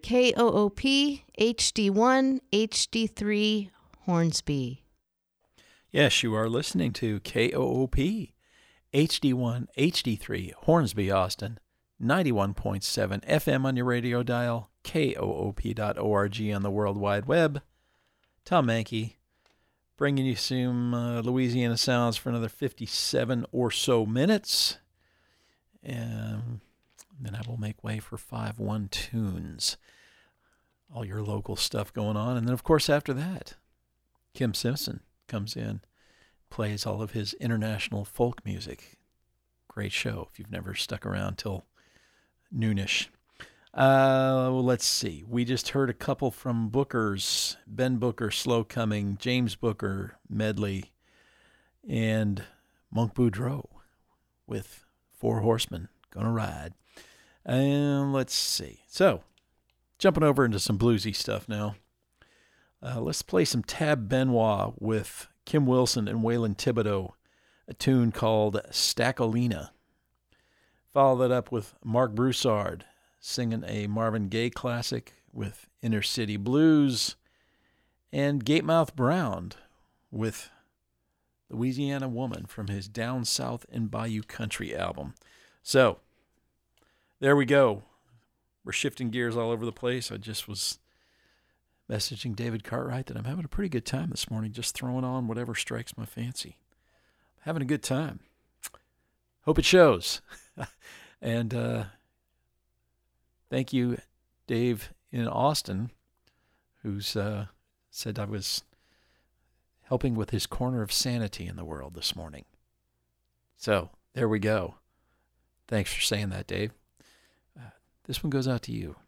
KOOP HD1 HD3 Hornsby. Yes, you are listening to KOOP HD1 HD3 Hornsby, Austin, 91.7 FM on your radio dial, koop.org on the World Wide Web. Tom Mankey, bringing you some Louisiana sounds for another 57 or so minutes. And then I will make way for 5-1 tunes. All your local stuff going on. And then, of course, after that, Kim Simpson comes in, plays all of his international folk music. Great show if you've never stuck around till noonish. Let's see. We just heard a couple from Booker's, Ben Booker, Slow Coming, James Booker, Medley, and Monk Boudreaux with Four Horsemen, Gonna Ride. And let's see. So, jumping over into some bluesy stuff now. Let's play some Tab Benoit with Kim Wilson and Waylon Thibodeau, a tune called Stackolina. Follow that up with Mark Broussard singing a Marvin Gaye classic with Inner City Blues, and Gatemouth Brown with Louisiana Woman from his Down South and Bayou Country album. So, there we go. We're shifting gears all over the place. I just was messaging David Cartwright that I'm having a pretty good time this morning, just throwing on whatever strikes my fancy. Having a good time. Hope it shows. And thank you, Dave in Austin, who's said I was helping with his corner of sanity in the world this morning. So, there we go. Thanks for saying that, Dave. This one goes out to you.